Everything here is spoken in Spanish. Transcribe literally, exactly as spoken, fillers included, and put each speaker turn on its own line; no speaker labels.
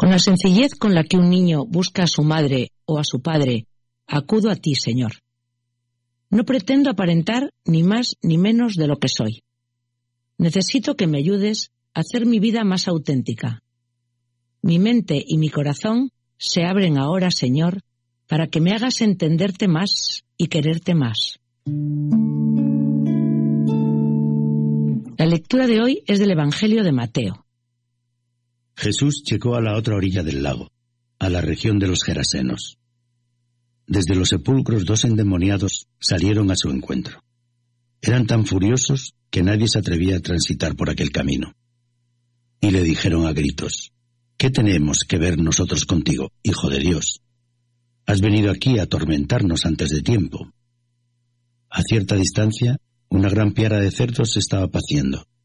Con la sencillez con la que un niño busca a su madre o a su padre, acudo a ti, Señor. No pretendo aparentar ni más ni menos de lo que soy. Necesito que me ayudes a hacer mi vida más auténtica. Mi mente y mi corazón se abren ahora, Señor, para que me hagas entenderte más y quererte más. La lectura de hoy es del Evangelio de Mateo.
Jesús llegó a la otra orilla del lago, a la región de los Gerasenos. Desde los sepulcros dos endemoniados salieron a su encuentro. Eran tan furiosos que nadie se atrevía a transitar por aquel camino. Y le dijeron a gritos: ¿Qué tenemos que ver nosotros contigo, Hijo de Dios? Has venido aquí a atormentarnos antes de tiempo. A cierta distancia, una gran piara de cerdos se estaba paciendo,